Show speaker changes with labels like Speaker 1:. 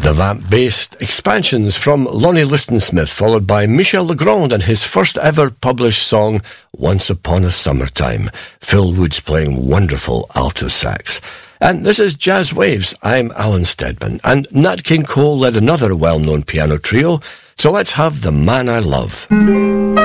Speaker 1: The vamp-based expansions from Lonnie Liston-Smith, followed by Michel Legrand and his first ever published song, Once Upon a Summertime. Phil Woods playing wonderful alto sax. And this is Jazz Waves. I'm Alan Steadman. And Nat King Cole led another well-known piano trio, so let's have The Man I Love.